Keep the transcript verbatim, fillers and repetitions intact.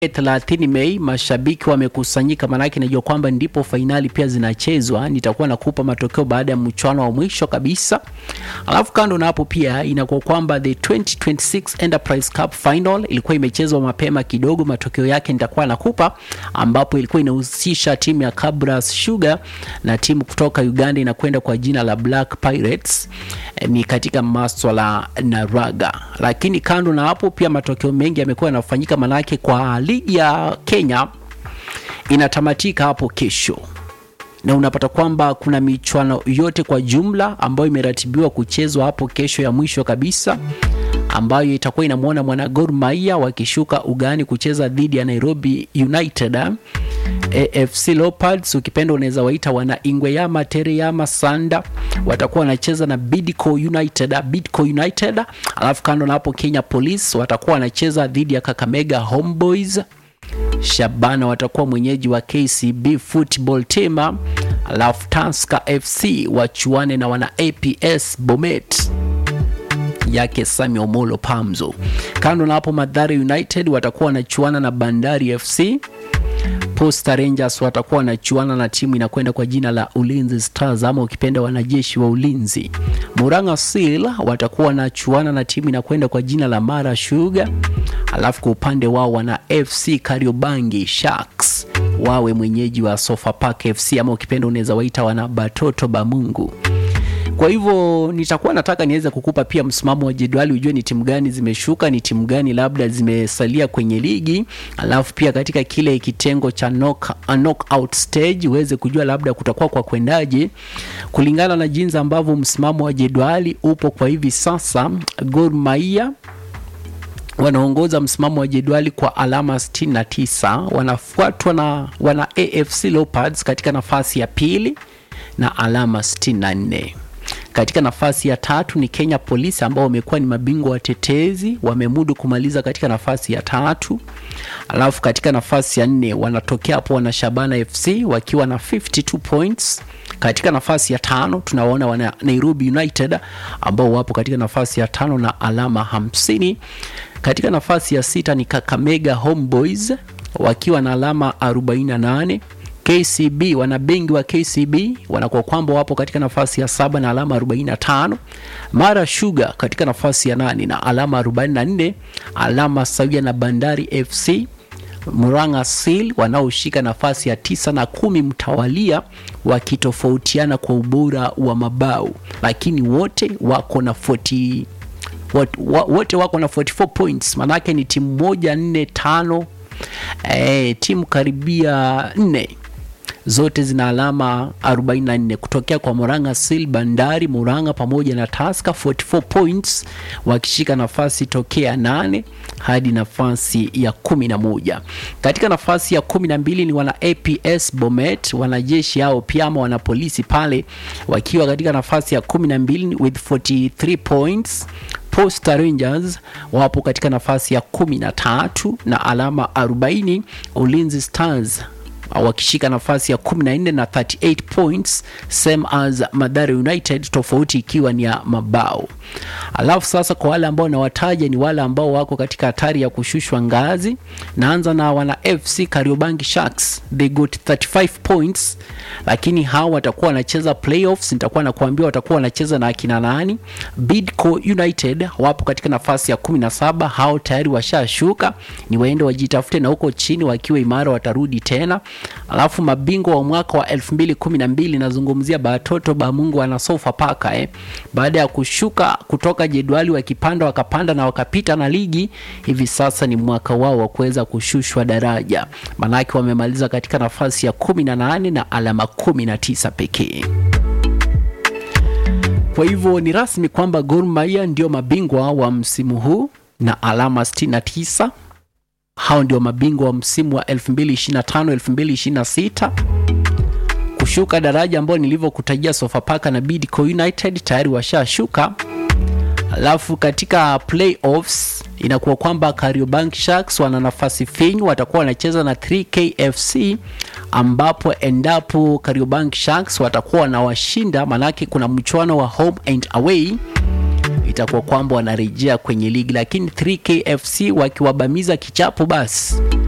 thelathini Mei mashabiki wamekusanyika, manake najua kwamba ndipo finali pia zinachezwa. Nitakuwa nakupa matokeo baada ya mchuano wa mwisho kabisa. Alafu kando na hapo pia inakuwa kwamba the twenty twenty-six Enterprise Cup final ilikuwa imechezwa mapema kidogo. Matokeo yake nitakuwa nakupa, ambapo ilikuwa inahusisha timu ya Kabras Sugar na timu kutoka Uganda inakwenda kwa jina la Black Pirates. E, ni katika masuala na raga. Lakini kando na hapo pia matokeo mengi yamekuwa yanafanyika, manake kwa ligi ya Kenya inatamatika hapo kesho. Na unapata kwamba kuna michuano yote kwa jumla ambayo imeratibiwa kuchezwa hapo kesho ya mwisho kabisa, ambayo itakuwa inamuona mwana Gor Mahia wakishuka ugani kucheza dhidi ya Nairobi United. A F C Leopards ukipenda unaweza waita wana Ingweyama Tereyama Sanda watakuwa wanacheza na Bidco United, Bidco United. Alafu kando na hapo Kenya Police watakuwa wanacheza dhidi ya Kakamega Homeboys. Shabana watakuwa mwenyeji wa K C B Football Team. Alafu Tusker F C wachuane na wana A P S Bomet yake Sami Omolo Pamzo. Kando na hapo Mathare United watakuwa wanachuana na Bandari F C. Posta Rangers watakuwa wanachuana na timu inakwenda kwa jina la Ulinzi Stars, ama ukipenda wanajeshi wa ulinzi. Murang'a Seal watakuwa wanachuana na timu inakwenda kwa jina la Mara Sugar. Alafu kwa upande wao wana F C Kariobangi Sharks wawe mwenyeji wa Sofapaka F C, ama ukipenda unaweza waita wana Batoto Bamungu. Kwa hivyo nitakuwa nataka niweze kukupa pia msimamo wa jedwali, ujue ni timu gani zimeshuka, ni timu gani labda zimesalia kwenye ligi. Alafu pia katika kile kitengo cha knock, knockout stage uweze kujua labda kutakuwa kwa kwendaje kulingana na jinsi ambavyo msimamo wa jedwali upo kwa hivi sasa. Gor Mahia wanaongoza msimamo wa jedwali kwa alama sitini na tisa, wanafuatwa na wana A F C Leopards katika nafasi ya pili na alama sitini na nne. Katika nafasi ya tatu ni Kenya Police ambao wamekuwa ni mabingwa watetezi, wamemudu kumaliza katika nafasi ya tatu. Alafu katika nafasi ya nne wanatokea hapo wana Shabana F C wakiwa na fifty-two points. Katika nafasi ya tano tunaona wana Nairobi United ambao wapo katika nafasi ya tano na alama hamsini. Katika nafasi ya sita ni Kakamega Homeboys wakiwa na alama arobaini na nane. K C B wana bengi wa K C B wanakuwa kwamba wapo katika nafasi ya saba na alama arobaini na tano. Mara Sugar katika nafasi ya nane na alama arobaini na nne, alama sawia na Bandari F C. Murang'a Seal wanaoshika nafasi ya tisa na kumi mtawalia, wakitofautiana kwa ubora wa mabao, lakini wote wako na arobaini wote wako na arobaini na nne points. Manake ni timu moja nne tano eh timu karibia nne zote zina alama arobaini na nne kutokea kwa Murang'a Seal, Bandari, Murang'a pamoja na Tusker arobaini na nne points, wakishika nafasi tokea nane hadi nafasi ya kumi na moja. Katika nafasi ya kumi na mbili ni wana A P S Bomet, wanajeshi hao pia ama wana polisi pale wakiwa katika nafasi ya kumi na mbili with forty-three points. Posta Rangers wapo katika nafasi ya kumi na tatu na alama arobaini. Ulinzi Stars wakishika nafasi ya kumi na nne na thirty-eight points, same as Mathare United, tofauti ikiwa ni ya mabao. Alafu sasa kwa wale ambao nawataja ni wale ambao wako katika hatari ya kushushwa ngazi. Naanza na wana F C Kariobangi Sharks, they got thirty-five points, lakini hao watakuwa wanacheza playoffs. Nitakuwa nakuambia watakuwa wanacheza na akina nani. Bidco United wapo katika nafasi ya kumi na saba, hao tayari washashuka, ni waende wajitafute na huko chini wakiwa imara watarudi tena. Alafu mabingwa wa mwaka wa elfu mbili kumi na mbili nazungumzia Batoto Bamungu wana Sofapaka eh baada ya kushuka kutoka jedwali wakipanda wakapanda na wakapita na ligi, hivi sasa ni mwaka wao wa kuweza kushushwa daraja, manake wamemaliza katika nafasi ya kumi na nane na alama kumi na tisa pekee. Kwa hivyo ni rasmi kwamba Gor Mahia ndio mabingwa wa msimu huu na alama sitini na tisa. Hao ndio mabingwa wa msimu wa elfu mbili ishirini na tano elfu mbili ishirini na sita. Kushuka daraja ambao nilivyokutajia Sofapaka na Bidco United tayari washashuka. Alafu katika playoffs inakuwa kwamba Kariobangi Sharks wana nafasi finyu, watakuwa wanacheza na three K F C, ambapo endapo Kariobangi Sharks watakuwa na washinda, manake kuna mchuano wa home and away, itakuwa kwamba wanarejea kwenye ligi. Lakini three K F C wakiwabamiza kichapo basi